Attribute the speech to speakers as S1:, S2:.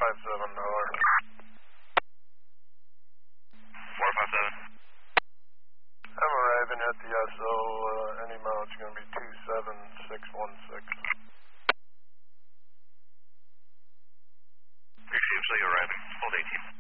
S1: 457, over.
S2: 457.
S1: I'm arriving at the SO, any mileage going to be 27616.
S2: Appreciate you arriving, hold 18.